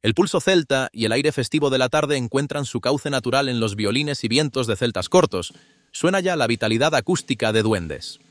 El pulso celta y el aire festivo de la tarde encuentran su cauce natural en los violines y vientos de celtas cortos. Suena ya la vitalidad acústica de Duendes.